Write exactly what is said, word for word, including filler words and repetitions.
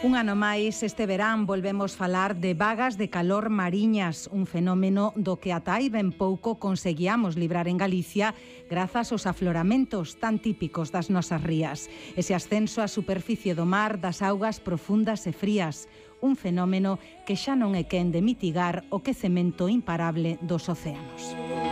Un ano máis, este verán volvemos falar de vagas de calor mariñas, un fenómeno do que ata hai ben pouco conseguíamos librar en Galicia grazas aos afloramentos tan típicos das nosas rías. Ese ascenso á superficie do mar das augas profundas e frías, un fenómeno que xa non é quen de mitigar o quecemento imparable dos océanos.